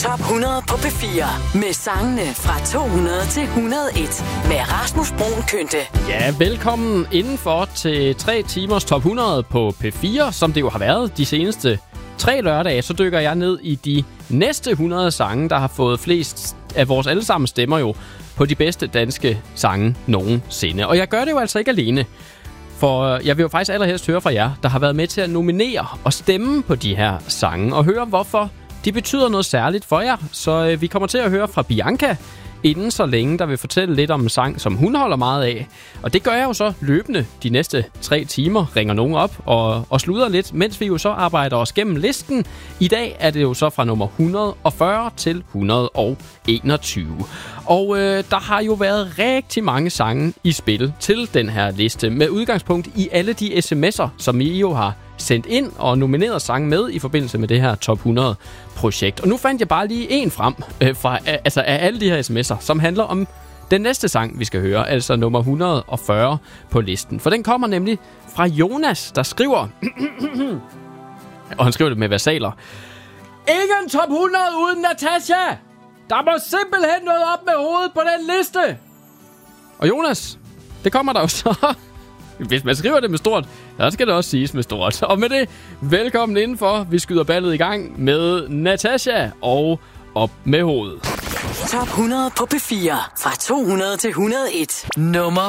Top 100 på P4 med sangene fra 200 til 101 med Rasmus Bruun Kynte. Ja, velkommen indenfor til 3 timers Top 100 på P4, som det jo har været de seneste 3 lørdage. Så dykker jeg ned i de næste 100 sange, der har fået flest af vores allesammen stemmer jo på de bedste danske sange nogensinde. Og jeg gør det jo altså ikke alene. For jeg vil jo faktisk allerhelst høre fra jer, der har været med til at nominere og stemme på de her sange, og høre hvorfor de betyder noget særligt for jer. Så vi kommer til at høre fra Bianca inden så længe, der vil fortælle lidt om en sang, som hun holder meget af. Og det gør jeg jo så løbende de næste 3 timer, ringer nogen op og sluder lidt, mens vi jo så arbejder os gennem listen. I dag er det jo så fra nummer 140 til 121. Og der har jo været rigtig mange sange i spil til den her liste, med udgangspunkt i alle de sms'er, som I jo har sendt ind og nomineret sange med i forbindelse med det her Top 100-projekt. Og nu fandt jeg bare lige en frem af alle de her sms'er, som handler om den næste sang, vi skal høre, altså nummer 140 på listen. For den kommer nemlig fra Jonas, der skriver, og han skriver det med versaler: Ingen Top 100 uden Natasha! Der må simpelthen noget op med hovedet på den liste! Og Jonas, det kommer der jo så. Hvis man skriver det med stort, så skal det også siges med stort. Og med det, velkommen indenfor. Vi skyder ballet i gang med Natasha og Op med hovedet. Top 100 på P4 fra 200 til 101. Nummer